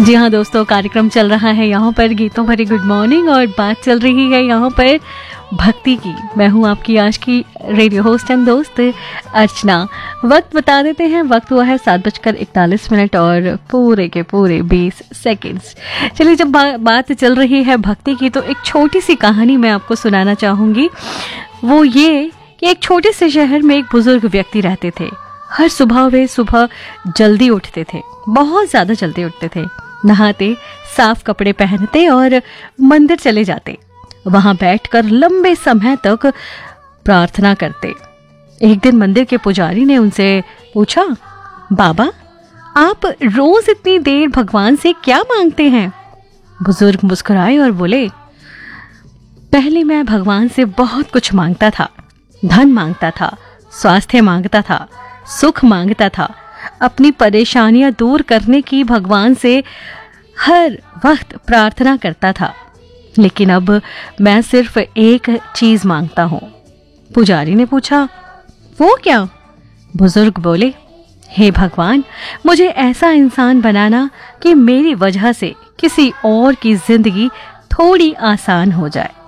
जी हाँ दोस्तों, कार्यक्रम चल रहा है यहाँ पर गीतों भरी गुड मॉर्निंग और बात चल रही है यहाँ पर भक्ति की। मैं हूँ आपकी आज की रेडियो होस्ट एंड दोस्त अर्चना। वक्त बता देते हैं, वक्त हुआ है 7:41 और पूरे के पूरे 20 सेकेंड्स। चलिए, जब बात चल रही है भक्ति की तो एक छोटी सी कहानी मैं आपको सुनाना चाहूँगी। वो ये कि एक छोटे से शहर में एक बुजुर्ग व्यक्ति रहते थे। हर सुबह वे जल्दी उठते थे, बहुत ज़्यादा जल्दी उठते थे, नहाते, साफ कपड़े पहनते और मंदिर चले जाते। वहां बैठकर लंबे समय तक प्रार्थना करते। एक दिन मंदिर के पुजारी ने उनसे पूछा, बाबा, आप रोज इतनी देर भगवान से क्या मांगते हैं? बुजुर्ग मुस्कुराए और बोले, पहले मैं भगवान से बहुत कुछ मांगता था। धन मांगता था, स्वास्थ्य मांगता था, सुख मांगता था, अपनी परेशानियां दूर करने की भगवान से हर वक्त प्रार्थना करता था। लेकिन अब मैं सिर्फ एक चीज मांगता हूं। पुजारी ने पूछा, वो क्या? बुजुर्ग बोले, हे भगवान, मुझे ऐसा इंसान बनाना कि मेरी वजह से किसी और की जिंदगी थोड़ी आसान हो जाए।